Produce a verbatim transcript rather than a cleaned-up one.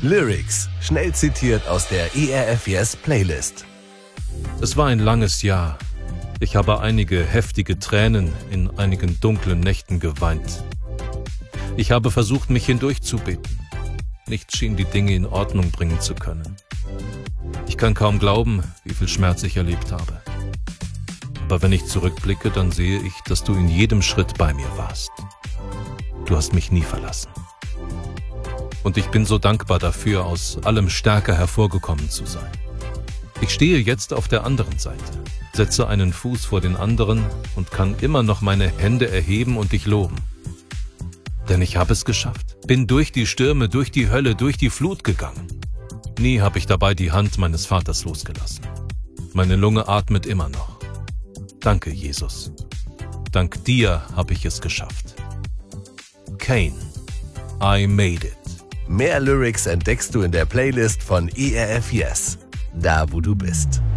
Lyrics, schnell zitiert aus der E R F Yes Playlist. Es war ein langes Jahr. Ich habe einige heftige Tränen in einigen dunklen Nächten geweint. Ich habe versucht, mich hindurchzubeten. Nichts schien die Dinge in Ordnung bringen zu können. Ich kann kaum glauben, wie viel Schmerz ich erlebt habe. Aber wenn ich zurückblicke, dann sehe ich, dass du in jedem Schritt bei mir warst. Du hast mich nie verlassen. Und ich bin so dankbar dafür, aus allem stärker hervorgekommen zu sein. Ich stehe jetzt auf der anderen Seite, setze einen Fuß vor den anderen und kann immer noch meine Hände erheben und dich loben. Denn ich habe es geschafft, bin durch die Stürme, durch die Hölle, durch die Flut gegangen. Nie habe ich dabei die Hand meines Vaters losgelassen. Meine Lunge atmet immer noch. Danke, Jesus. Dank dir habe ich es geschafft. Kane, I made it. Mehr Lyrics entdeckst du in der Playlist von E R F Yes, da wo du bist.